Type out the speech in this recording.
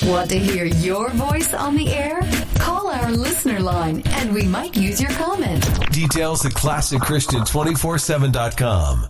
Want to hear your voice on the air? Call our listener line and we might use your comment. Details at ClassicChristian247.com.